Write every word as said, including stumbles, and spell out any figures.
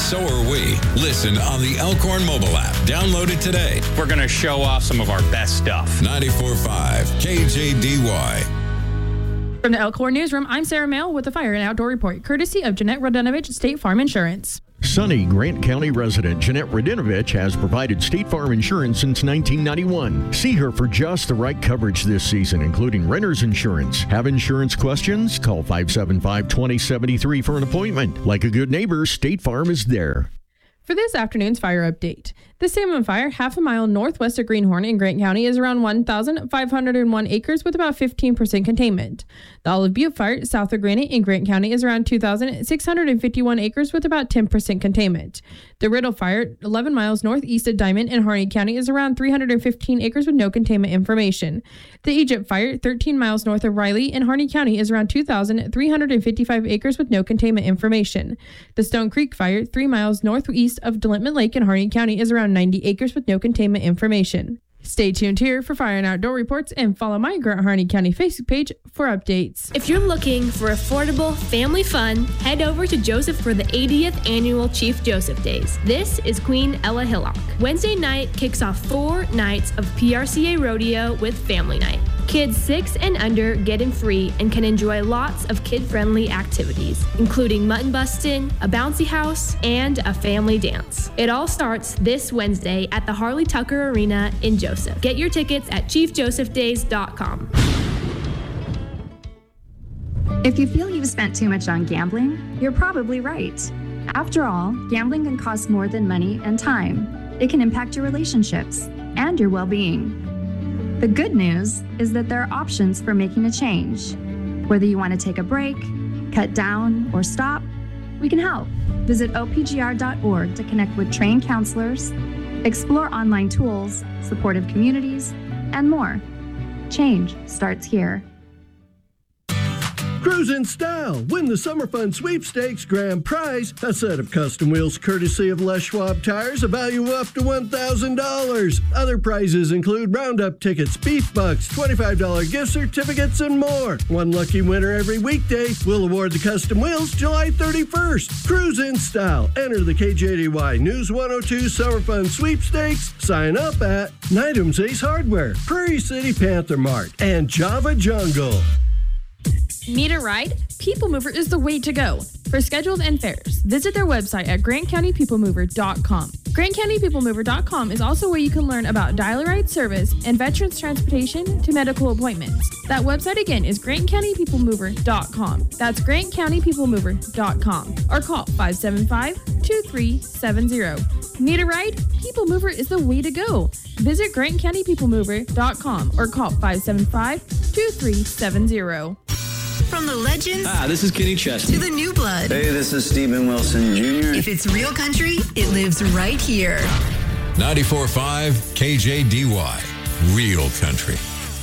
So are we. Listen on the Elkhorn mobile app. Download it today. We're going to show off some of our best stuff. ninety-four point five K J D Y. From the Elkhorn Newsroom, I'm Sarah Mail with the Fire and Outdoor Report, courtesy of Jeanette Radinovich State Farm Insurance. Sunny Grant County resident Jeanette Radinovich has provided State Farm insurance since nineteen ninety-one. See her for just the right coverage this season, including renter's insurance. Have insurance questions? Call five seven five, two zero seven three for an appointment. Like a good neighbor, State Farm is there. For this afternoon's fire update, the Salmon Fire, half a mile northwest of Greenhorn in Grant County, is around one thousand five hundred one acres with about fifteen percent containment. The Olive Butte Fire, south of Granite in Grant County, is around two thousand six hundred fifty-one acres with about ten percent containment. The Riddle Fire, eleven miles northeast of Diamond in Harney County, is around three hundred fifteen acres with no containment information. The Egypt Fire, thirteen miles north of Riley in Harney County, is around two thousand three hundred fifty-five acres with no containment information. The Stone Creek Fire, three miles northeast of Delintment Lake in Harney County, is around ninety acres with no containment information. Stay tuned here for Fire and Outdoor Reports and follow my Grant Harney County Facebook page for updates. If you're looking for affordable family fun, head over to Joseph for the eightieth annual Chief Joseph Days. This is Queen Ella Hillock. Wednesday night kicks off four nights of P R C A Rodeo with Family Night. Kids six and under get in free and can enjoy lots of kid-friendly activities, including mutton busting, a bouncy house, and a family dance. It all starts this Wednesday at the Harley Tucker Arena in Joseph. Get your tickets at chief joseph days dot com. If you feel you've spent too much on gambling, you're probably right. After all, gambling can cost more than money and time. It can impact your relationships and your well-being. The good news is that there are options for making a change. Whether you want to take a break, cut down, or stop, we can help. Visit O P G R dot org to connect with trained counselors, explore online tools, supportive communities, and more. Change starts here. Cruise in style. Win the Summer Fun Sweepstakes grand prize, a set of custom wheels courtesy of Les Schwab Tires, a value of up to one thousand dollars. Other prizes include roundup tickets, beef bucks, twenty-five dollars gift certificates, and more. One lucky winner every weekday. We'll award the custom wheels July thirty-first. Cruise in style. Enter the K J D Y News one oh two Summer Fun Sweepstakes. Sign up at Nydam's Ace Hardware, Prairie City Panther Mart, and Java Jungle. Need a ride? People Mover is the way to go. For schedules and fares, visit their website at grant county people mover dot com. grant county people mover dot com is also where you can learn about dial-a-ride service and veterans transportation to medical appointments. That website again is grant county people mover dot com. That's grant county people mover dot com. Or call five seven five, two three seven zero. Need a ride? People Mover is the way to go. Visit grant county people mover dot com or call five seven five, two three seven zero. From the legends ah, this is Kenny Chesney. to the new blood. Hey, this is Stephen Wilson Junior If it's real country, it lives right here. ninety-four point five K J D Y. Real country.